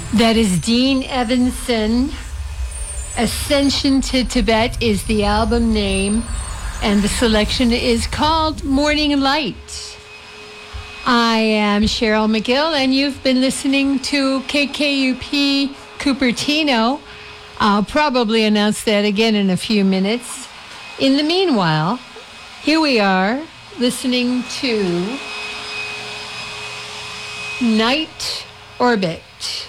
That is Dean Evanson. Ascension to Tibet is the album name, and the selection is called Morning Light. I am Cheryl McGill, and you've been listening to KKUP Cupertino. I'll probably announce that again in a few minutes. In the meanwhile, here we are listening to Night Orbit.